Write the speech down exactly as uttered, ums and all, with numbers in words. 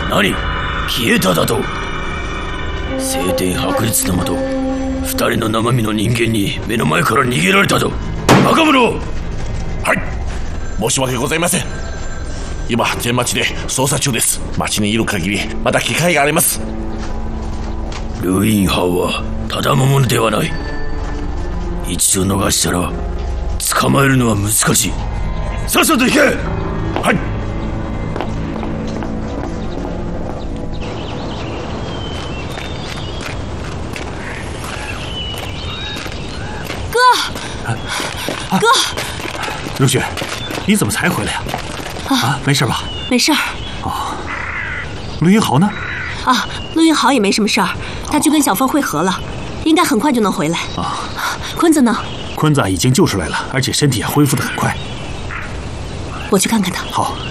何？消えただと？晴天白日のもと、二人の生身の人間に目の前から逃げられたと。バカ者！ はい、申し訳ございません。今天町で捜査中です。町にいる限りまだ機会があります。 ルインハオはただのものではない。一度逃したら捕まえるのは難しい。さっさと行け！ はい。 哥，如雪，你怎么才回来呀？啊，没事吧？ 没事儿。 哦，陆云豪呢？ 啊，陆云豪也没什么事儿，他去跟小凤会合了，应该很快就能回来。 啊， 坤子呢？ 坤子已经救出来了，而且身体也恢复得很快。 我去看看他。 好。